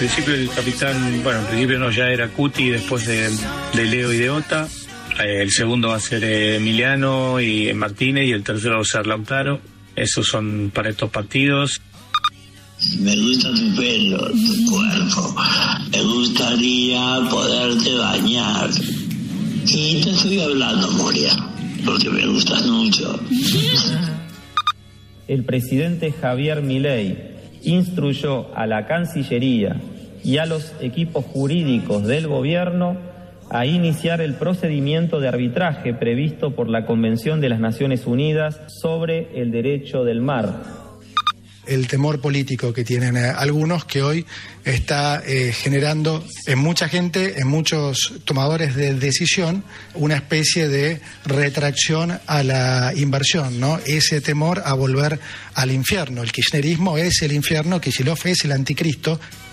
principio el capitán, bueno, en principio no, ya era Cuti después de Leo y de Ota. El segundo va a ser Emiliano y Martínez, y el tercero va a ser Lautaro. Esos son para estos partidos. Me gusta tu pelo, tu cuerpo. Me gustaría poderte bañar. Y te estoy hablando, Moria, porque me gustas mucho. El presidente Javier Milei instruyó a la Cancillería y a los equipos jurídicos del gobierno a iniciar el procedimiento de arbitraje previsto por la Convención de las Naciones Unidas sobre el derecho del mar. El temor político que tienen algunos, que hoy está generando en mucha gente, en muchos tomadores de decisión, una especie de retracción a la inversión, ¿no? Ese temor a volver al infierno. El kirchnerismo es el infierno, Kicillof es el anticristo.